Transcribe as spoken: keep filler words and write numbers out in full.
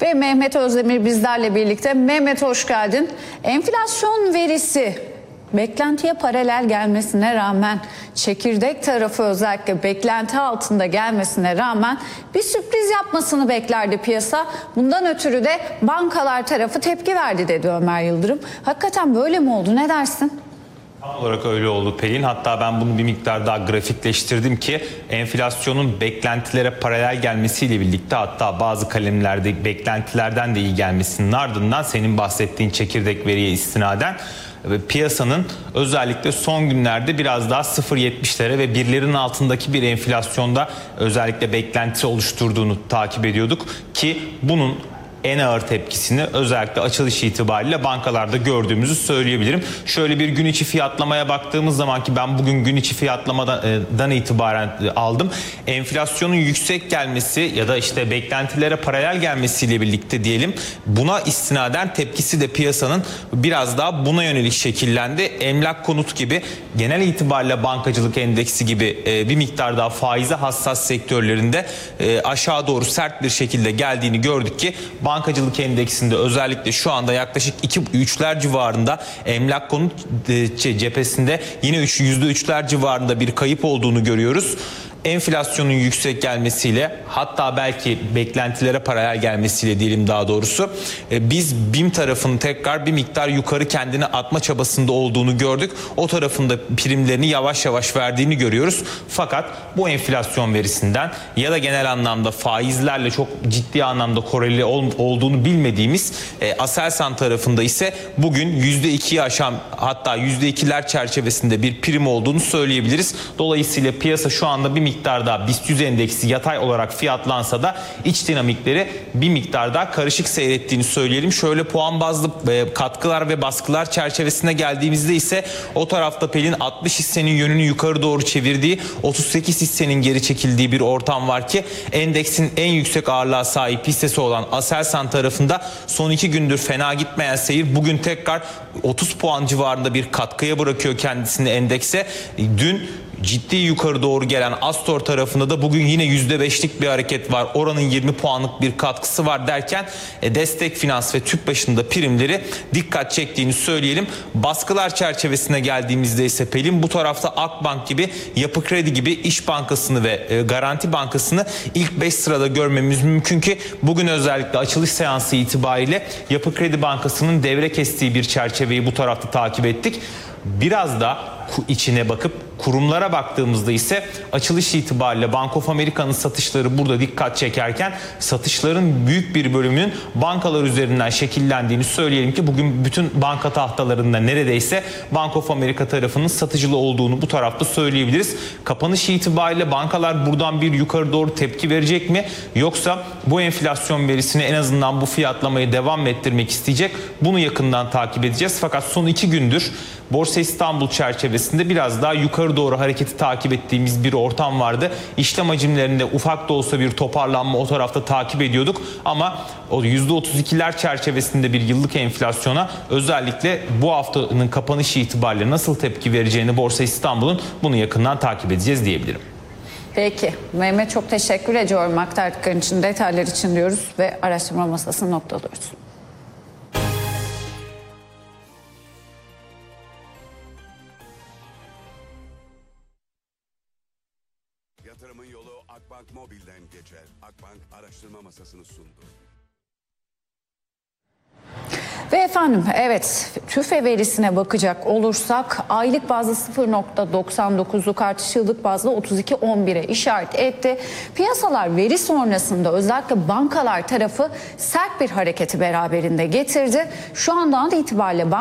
Ve Mehmet Özdemir bizlerle birlikte. Mehmet, hoş geldin. Enflasyon verisi beklentiye paralel gelmesine rağmen, çekirdek tarafı özellikle beklenti altında gelmesine rağmen bir sürpriz yapmasını beklerdi piyasa. Bundan ötürü de bankalar tarafı tepki verdi dedi Ömer Yıldırım. Hakikaten böyle mi oldu, ne dersin? Tam olarak öyle oldu Pelin. Hatta ben bunu bir miktar daha grafikleştirdim ki enflasyonun beklentilere paralel gelmesiyle birlikte, hatta bazı kalemlerde beklentilerden de iyi gelmesinin ardından senin bahsettiğin çekirdek veriye istinaden ve piyasanın özellikle son günlerde biraz daha sıfır virgül yetmişlere ve birlerin altındaki bir enflasyonda özellikle beklenti oluşturduğunu takip ediyorduk ki bunun en ağır tepkisini özellikle açılış itibariyle bankalarda gördüğümüzü söyleyebilirim. Şöyle bir gün içi fiyatlamaya baktığımız zaman, ki ben bugün gün içi fiyatlamadan itibaren aldım. Enflasyonun yüksek gelmesi ya da işte beklentilere paralel gelmesiyle birlikte diyelim, buna istinaden tepkisi de piyasanın biraz daha buna yönelik şekillendi. Emlak, konut gibi genel itibariyle bankacılık endeksi gibi bir miktar daha faize hassas sektörlerinde aşağı doğru sert bir şekilde geldiğini gördük ki bankacılık endeksinde özellikle şu anda yaklaşık iki üçler civarında, emlak konut cephesinde yine yüzde üçler civarında bir kayıp olduğunu görüyoruz. Enflasyonun yüksek gelmesiyle, hatta belki beklentilere paralel gelmesiyle diyelim daha doğrusu, biz BİM tarafının tekrar bir miktar yukarı kendini atma çabasında olduğunu gördük. O tarafında primlerini yavaş yavaş verdiğini görüyoruz. Fakat bu enflasyon verisinden ya da genel anlamda faizlerle çok ciddi anlamda koreli olduğunu bilmediğimiz Aselsan tarafında ise bugün yüzde ikiyi aşan, hatta yüzde ikiler çerçevesinde bir prim olduğunu söyleyebiliriz. Dolayısıyla piyasa şu anda bir miktar daha BIST yüz endeksi yatay olarak fiyatlansa da iç dinamikleri bir miktar daha karışık seyrettiğini söyleyelim. Şöyle puan bazlı katkılar ve baskılar çerçevesine geldiğimizde ise o tarafta Pelin altmış hissenin yönünü yukarı doğru çevirdiği, otuz sekiz hissenin geri çekildiği bir ortam var ki endeksin en yüksek ağırlığa sahip hissesi olan Aselsan tarafında son iki gündür fena gitmeyen seyir bugün tekrar otuz puan civarında bir katkıya bırakıyor kendisini endekse. Dün ciddi yukarı doğru gelen Astor tarafında da bugün yine yüzde beşlik bir hareket var. Oranın yirmi puanlık bir katkısı var derken e, Destek Finans ve Tüpraş'ın primleri dikkat çektiğini söyleyelim. Baskılar çerçevesine geldiğimizde ise Pelin, bu tarafta Akbank gibi, Yapı Kredi gibi, İş Bankası'nı ve e, Garanti Bankası'nı ilk beş sırada görmemiz mümkün ki bugün özellikle açılış seansı itibariyle Yapı Kredi Bankası'nın devre kestiği bir çerçeveyi bu tarafta takip ettik. Biraz da içine bakıp kurumlara baktığımızda ise açılış itibariyle Bank of America'nın satışları burada dikkat çekerken, satışların büyük bir bölümünün bankalar üzerinden şekillendiğini söyleyelim ki bugün bütün banka tahtalarında neredeyse Bank of America tarafının satıcılı olduğunu bu tarafta söyleyebiliriz. Kapanış itibariyle bankalar buradan bir yukarı doğru tepki verecek mi, yoksa bu enflasyon verisini en azından bu fiyatlamayı devam ettirmek isteyecek? Bunu yakından takip edeceğiz. Fakat son iki gündür Borsa İstanbul çerçevesinde biraz daha yukarı doğru hareketi takip ettiğimiz bir ortam vardı. İşlem hacimlerinde ufak da olsa bir toparlanma o tarafta takip ediyorduk. Ama o yüzde otuz ikiler çerçevesinde bir yıllık enflasyona özellikle bu haftanın kapanışı itibariyle nasıl tepki vereceğini Borsa İstanbul'un, bunu yakından takip edeceğiz diyebilirim. Peki Mehmet, çok teşekkür ediyorum aktardıkların için, detaylar için diyoruz ve araştırma masasını noktalıyoruz. Yatırımın yolu Akbank Mobil'den geçer. Akbank araştırma masasını sundu. Ve efendim, evet, TÜFE verisine bakacak olursak aylık bazda sıfır virgül doksan dokuzluk artış, yıllık bazda otuz iki virgül on bire işaret etti. Piyasalar veri sonrasında özellikle bankalar tarafı sert bir hareketi beraberinde getirdi. Şu andan itibariyle